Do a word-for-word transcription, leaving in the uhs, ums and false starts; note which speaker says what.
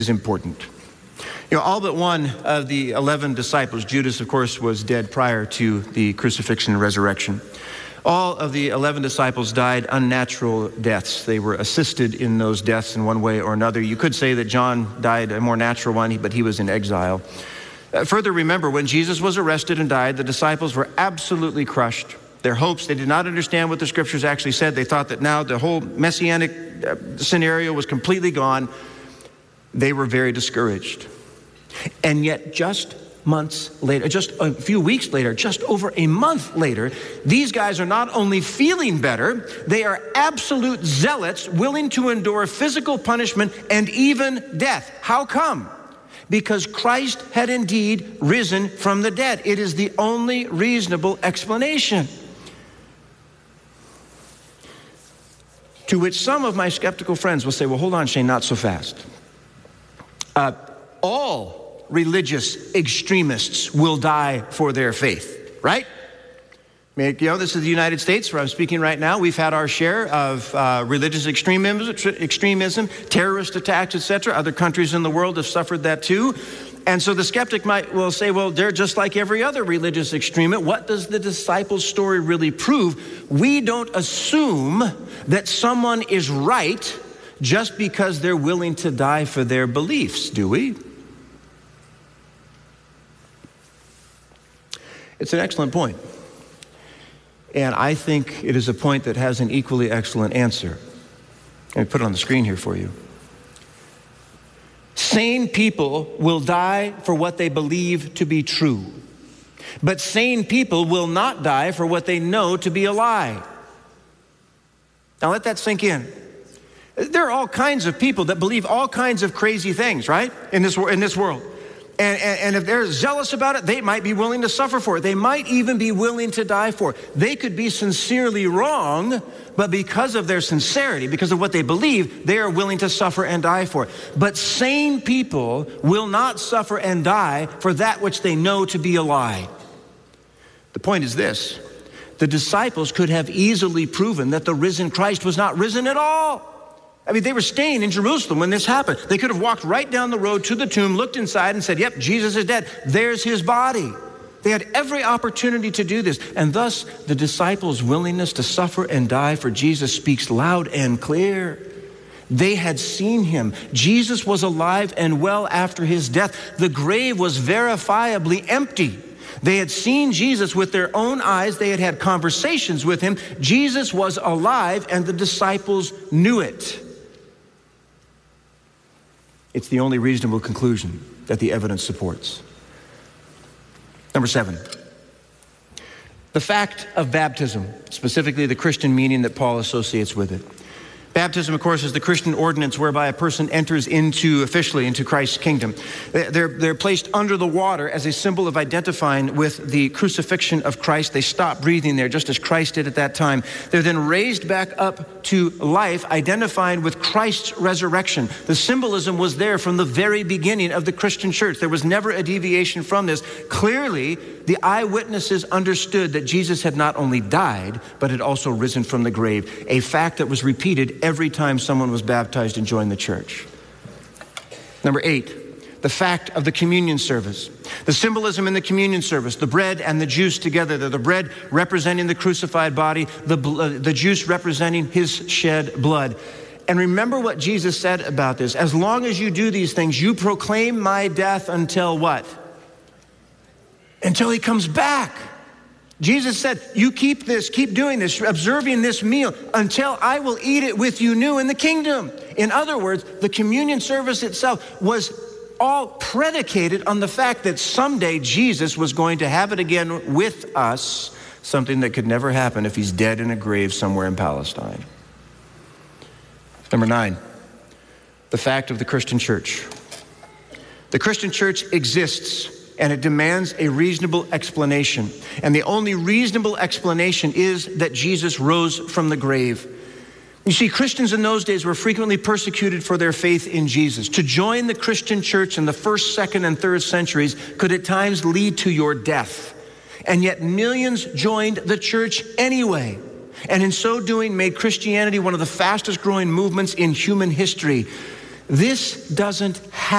Speaker 1: is important. You know, all but one of the eleven disciples, Judas, of course, was dead prior to the crucifixion and resurrection. All of the eleven disciples died unnatural deaths. They were assisted in those deaths in one way or another. You could say that John died a more natural one, but he was in exile. Uh, further, remember, when Jesus was arrested and died, the disciples were absolutely crushed. Their hopes, they did not understand what the scriptures actually said. They thought that now the whole messianic uh, scenario was completely gone. They were very discouraged. And yet just months later, just a few weeks later, just over a month later, these guys are not only feeling better, they are absolute zealots willing to endure physical punishment and even death. How come? Because Christ had indeed risen from the dead. It is the only reasonable explanation. To which some of my skeptical friends will say, well, hold on, Shane, not so fast. Uh, all religious extremists will die for their faith, right? I mean, you know, this is the United States where I'm speaking right now. We've had our share of uh, religious extremism, extremism, terrorist attacks, et cetera. Other countries in the world have suffered that too. And so the skeptic might well say, well, they're just like every other religious extremist. What does the disciples' story really prove? We don't assume that someone is right just because they're willing to die for their beliefs, do we? It's an excellent point. And I think it is a point that has an equally excellent answer. Let me put it on the screen here for you. Sane people will die for what they believe to be true. But sane people will not die for what they know to be a lie. Now let that sink in. There are all kinds of people that believe all kinds of crazy things, right? In this, in this world. And, and, and if they're zealous about it, they might be willing to suffer for it. They might even be willing to die for it. They could be sincerely wrong, but because of their sincerity, because of what they believe, they are willing to suffer and die for it. But sane people will not suffer and die for that which they know to be a lie. The point is this. The disciples could have easily proven that the risen Christ was not risen at all. I mean, they were staying in Jerusalem when this happened. They could have walked right down the road to the tomb, looked inside and said, yep, Jesus is dead. There's his body. They had every opportunity to do this. And thus, the disciples' willingness to suffer and die for Jesus speaks loud and clear. They had seen him. Jesus was alive and well after his death. The grave was verifiably empty. They had seen Jesus with their own eyes. They had had conversations with him. Jesus was alive, and the disciples knew it. It's the only reasonable conclusion that the evidence supports. Number seven, the fact of baptism, specifically the Christian meaning that Paul associates with it. Baptism, of course, is the Christian ordinance whereby a person enters into, officially, into Christ's kingdom. They're, they're placed under the water as a symbol of identifying with the crucifixion of Christ. They stop breathing there, just as Christ did at that time. They're then raised back up to life, identifying with Christ's resurrection. The symbolism was there from the very beginning of the Christian church. There was never a deviation from this. Clearly, the eyewitnesses understood that Jesus had not only died, but had also risen from the grave, a fact that was repeated every time someone was baptized and joined the church. Number eight, the fact of the communion service. The symbolism in the communion service, the bread and the juice together. The bread representing the crucified body, the, uh, the juice representing his shed blood. And remember what Jesus said about this. As long as you do these things, you proclaim my death until what? Until he comes back. Jesus said, you keep this, keep doing this, observing this meal until I will eat it with you new in the kingdom. In other words, the communion service itself was all predicated on the fact that someday Jesus was going to have it again with us, something that could never happen if he's dead in a grave somewhere in Palestine. Number nine, the fact of the Christian church. The Christian church exists, and it demands a reasonable explanation. And the only reasonable explanation is that Jesus rose from the grave. You see, Christians in those days were frequently persecuted for their faith in Jesus. To join the Christian church in the first, second, and third centuries could at times lead to your death. And yet millions joined the church anyway. And in so doing, made Christianity one of the fastest growing movements in human history. This doesn't happen.